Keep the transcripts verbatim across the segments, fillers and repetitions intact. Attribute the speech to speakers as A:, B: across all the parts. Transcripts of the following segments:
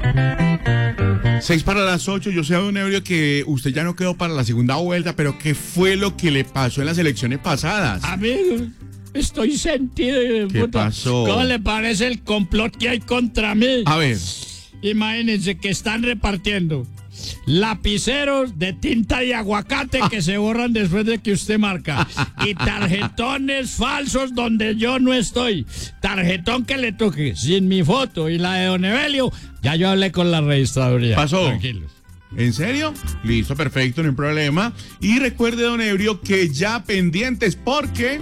A: Seis para las ocho, yo sé, don Ebrio, que usted ya no quedó para la segunda vuelta, pero ¿qué fue lo que le pasó en las elecciones pasadas?
B: Amigo, estoy sentido.
A: ¿Qué
B: puta.
A: pasó?
B: ¿Cómo le parece el complot que hay contra mí?
A: A ver.
B: Imagínense que están repartiendo lapiceros de tinta de aguacate que se borran después de que usted marca y tarjetones falsos donde yo no estoy. Tarjetón que le toque sin mi foto y la de don Evelio. Ya yo hablé con la registraduría.
A: ¿Pasó?
B: Tranquilos.
A: ¿En serio? Listo, perfecto, no hay problema. Y recuerde, don Ebrio, que ya pendientes porque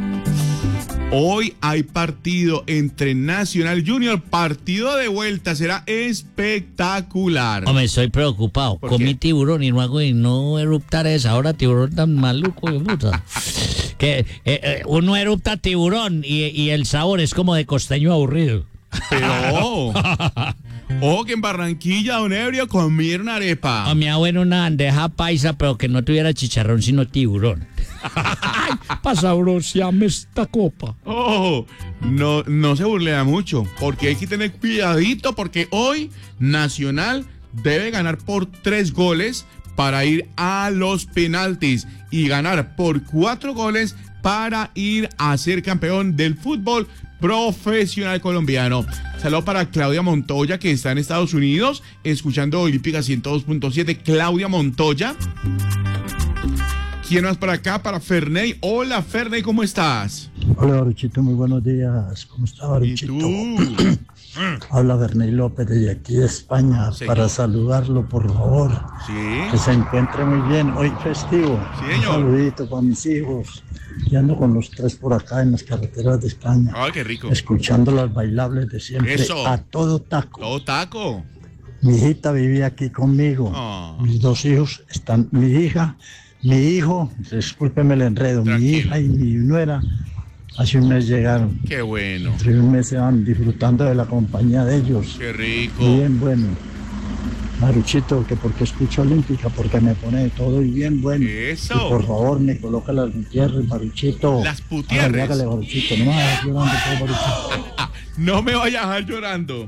A: hoy hay partido entre Nacional Junior, partido de vuelta, será espectacular.
C: Hombre, estoy preocupado. Comí
A: qué?
C: tiburón y no hago y no eruptar esa. Ahora tiburón tan maluco, de puta. Que eh, eh, uno erupta tiburón y, y el sabor es como de costeño aburrido.
A: Pero, oh, oh, que en Barranquilla, don Ebrio, comieron arepa.
C: A mi abuelo una bandeja paisa, pero que no tuviera chicharrón, sino tiburón.
B: Ay, pasabroseame esta copa.
A: Oh, no, no se burlea mucho, porque hay que tener cuidadito, porque hoy Nacional debe ganar por tres goles para ir a los penaltis y ganar por cuatro goles para ir a ser campeón del fútbol profesional colombiano. Saludo para Claudia Montoya, que está en Estados Unidos, escuchando Olímpica ciento dos punto siete. Claudia Montoya. ¿Quién más para acá? Para Ferney. Hola, Ferney, ¿cómo estás?
D: Hola, Baruchito, muy buenos días. ¿Cómo está, Baruchito?
A: ¿Y tú?
D: Habla Ferney López desde aquí de España,
A: Señor.
D: para saludarlo, por favor.
A: Sí.
D: Que se encuentre muy bien. Hoy festivo.
A: Sí,
D: Un
A: señor.
D: saludito para mis hijos. Y ando con los tres por acá en las carreteras de España,
A: Ay, qué rico.
D: escuchando las bailables de siempre.
A: Eso.
D: A todo taco.
A: Todo taco.
D: Mi hijita vivía aquí conmigo.
A: Oh.
D: Mis dos hijos están, mi hija, mi hijo, discúlpeme el enredo,
A: Tranquilo.
D: mi hija y mi nuera hace un mes llegaron.
A: Qué bueno.
D: Entre un mes se van disfrutando de la compañía de ellos.
A: Qué rico.
D: Bien bueno. Maruchito, que porque escucho Olímpica, porque me pone de todo y bien bueno.
A: Eso.
D: Y por favor, me coloca las Gutiérrez, Maruchito.
A: Las Gutiérrez.
D: Hágale, hágale, Maruchito. No me hagas llorando, por Maruchito.
A: No me vaya a dejar llorando.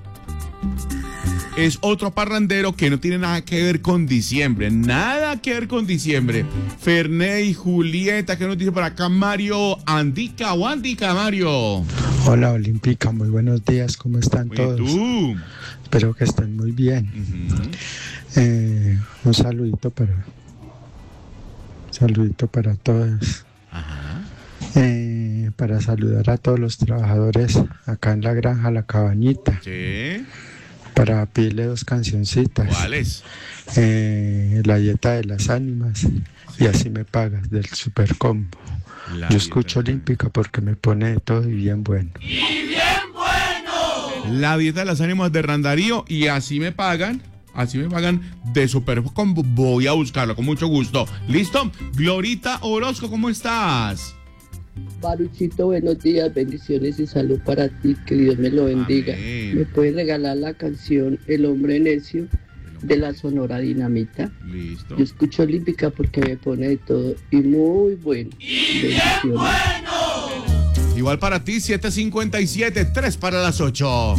A: Es otro parrandero que no tiene nada que ver con diciembre. Nada que ver con diciembre. Ferney, Julieta, ¿qué nos dice por acá? Mario Andica o Andica, Mario.
E: Hola Olímpica, muy buenos días, ¿cómo están
A: Oye,
E: todos?
A: tú.
E: Espero que estén muy bien.
A: Ujú.
E: Eh, un saludito para, un saludito para todos.
A: Ajá.
E: Eh, para saludar a todos los trabajadores acá en la granja La Cabañita.
A: Sí.
E: Para pedirle dos cancioncitas.
A: ¿Cuáles?
E: Eh, la dieta de las ánimas y así me pagas del super combo.
A: La
E: Yo escucho
A: dieta-
E: Olímpica porque me pone de todo y bien bueno.
A: La dieta de las ánimas de Randarío y así me pagan. Así me pagan de Super Combo. Voy a buscarlo con mucho gusto. ¿Listo? Glorita Orozco, ¿cómo estás?
F: Baruchito, buenos días, bendiciones y salud para ti, que Dios me lo bendiga.
A: Amén.
F: ¿Me puedes regalar la canción El Hombre Necio de la Sonora Dinamita?
A: Listo.
F: Yo escucho Olímpica porque me pone de todo y muy bueno. Bendiciones.
A: Igual para ti, siete cincuenta y siete, tres para las ocho.